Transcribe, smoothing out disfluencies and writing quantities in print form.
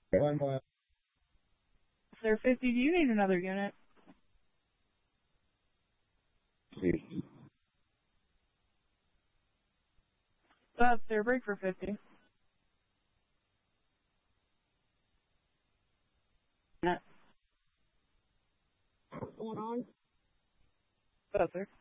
Sir 50, do you need another unit? Sir, break for 50. What's going on? Sir.